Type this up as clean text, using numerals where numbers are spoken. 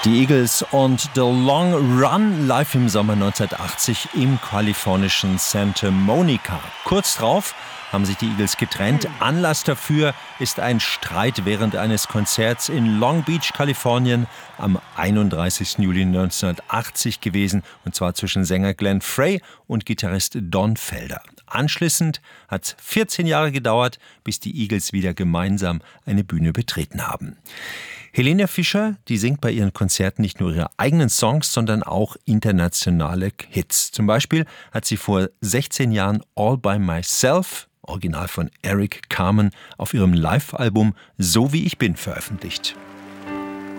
Die Eagles und The Long Run live im Sommer 1980 im kalifornischen Santa Monica. Kurz drauf haben sich die Eagles getrennt. Anlass dafür ist ein Streit während eines Konzerts in Long Beach, Kalifornien am 31. Juli 1980 gewesen, und zwar zwischen Sänger Glenn Frey und Gitarrist Don Felder. Anschließend hat es 14 Jahre gedauert, bis die Eagles wieder gemeinsam eine Bühne betreten haben. Helene Fischer, die singt bei ihren Konzerten nicht nur ihre eigenen Songs, sondern auch internationale Hits. Zum Beispiel hat sie vor 16 Jahren All by Myself, Original von Eric Carmen, auf ihrem Live-Album So wie ich bin veröffentlicht.